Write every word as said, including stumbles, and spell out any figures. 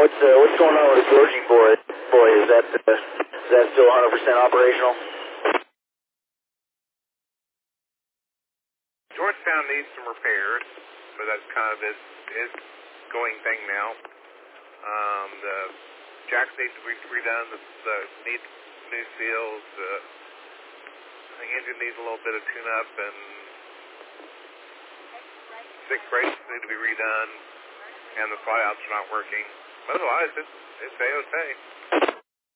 What's uh, what's going on with the gorging boy? Boy, is that uh, is that still one hundred percent operational? Georgetown needs some repairs, but that's kind of its, its going thing now. Um, the jacks need to be redone. The, the need new seals. The, the engine needs a little bit of tune-up, and six brakes need to be redone, and the flyouts are not working. Otherwise, it's it's A-OK.